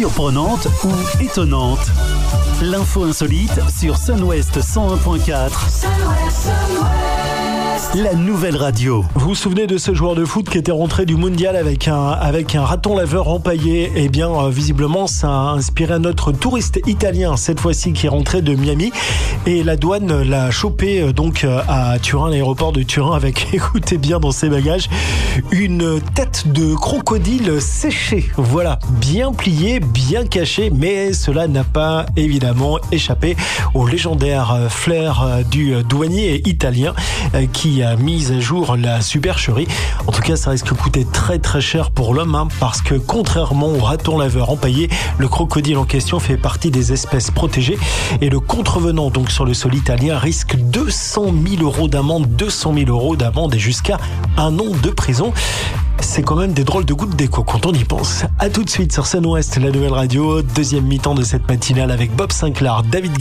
surprenante ou étonnante. L'info insolite sur Sun-Ouest 101.4. La nouvelle radio. Vous vous souvenez de ce joueur de foot qui était rentré du mondial avec un raton laveur empaillé? Eh bien, visiblement, ça a inspiré un autre touriste italien, cette fois-ci, qui est rentré de Miami. Et la douane l'a chopé donc à Turin, l'aéroport de Turin, avec, écoutez bien, dans ses bagages, une tête de crocodile séchée. Voilà, bien pliée, bien cachée, mais cela n'a pas évidemment échappé au légendaire flair du douanier italien qui a mis à jour la supercherie. En tout cas, ça risque de coûter très très cher pour l'homme, parce que contrairement au raton laveur empaillé, le crocodile en question fait partie des espèces protégées et le contrevenant donc sur le sol italien risque 200 000 euros d'amende, et jusqu'à 1 an de prison. C'est quand même des drôles de gouttes d'écho quand on y pense. À tout de suite sur Sun-Ouest, la nouvelle radio, deuxième mi-temps de cette matinale avec Bob Sinclair, David